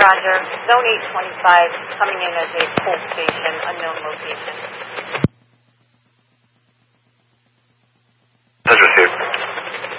Roger. Zone 825 coming in as a pull station, unknown location.